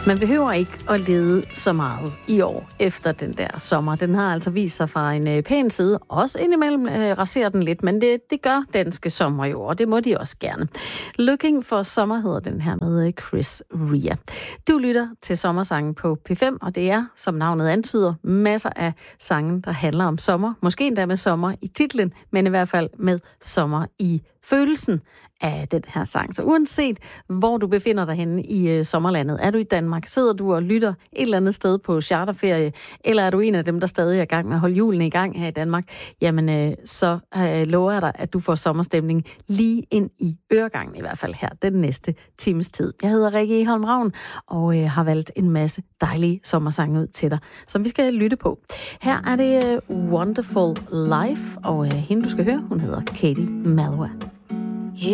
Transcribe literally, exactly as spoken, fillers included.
Man behøver ikke at lede så meget i år efter den der sommer. Den har altså vist sig fra en pæn side. Også indimellem øh, raserer den lidt, men det, det gør danske sommer jo, og det må de også gerne. Looking for Summer hedder den her med Chris Rea. Du lytter til sommersangen på P fem, og det er, som navnet antyder, masser af sange, der handler om sommer. Måske endda med sommer i titlen, men i hvert fald med sommer i følelsen af den her sang. Så uanset hvor du befinder dig henne i øh, sommerlandet, er du i Danmark, sidder du og lytter et eller andet sted på charterferie, eller er du en af dem, der stadig er i gang med at holde julen i gang her i Danmark, jamen øh, så øh, lover jeg dig, at du får sommerstemning lige ind i øregangen, i hvert fald her den næste times tid. Jeg hedder Rikke Egholm Ravn, og øh, har valgt en masse dejlige sommersange ud til dig, som vi skal lytte på. Her er det øh, Wonderful Life, og øh, hende du skal høre, hun hedder Katie Malwa.